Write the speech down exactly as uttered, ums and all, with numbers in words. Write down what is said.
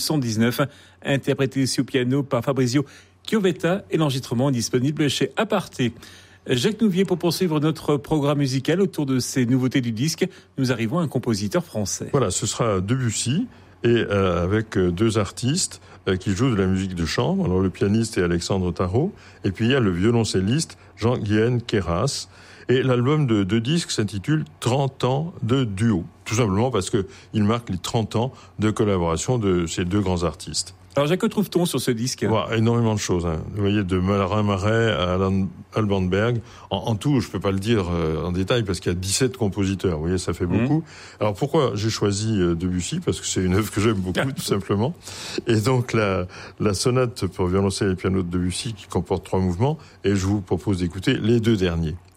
cent dix-neuf, interprété ici au piano par Fabrizio Chiovetta, et l'enregistrement est disponible chez Aparté. Jacques Nouvier, pour poursuivre notre programme musical autour de ces nouveautés du disque, nous arrivons à un compositeur français. Voilà, ce sera Debussy, et euh, avec deux artistes euh, qui jouent de la musique de chambre. Alors le pianiste est Alexandre Tarot, et puis il y a le violoncelliste Jean-Guyenne Queyras. Et l'album de deux disques s'intitule trente ans de duo, tout simplement parce que il marque les trente ans de collaboration de ces deux grands artistes. Alors Jacques, que trouve-t-on sur ce disque ? Ouais, énormément de choses. Hein. Vous voyez, de Marin Marais à Alan Alban Berg. En, en tout, je peux pas le dire euh, en détail parce qu'il y a dix-sept compositeurs. Vous voyez, ça fait beaucoup. Mmh. Alors pourquoi j'ai choisi euh, Debussy ? Parce que c'est une œuvre que j'aime beaucoup, tout simplement. Et donc la, la sonate pour violoncelle et piano de Debussy qui comporte trois mouvements. Et je vous propose d'écouter les deux derniers.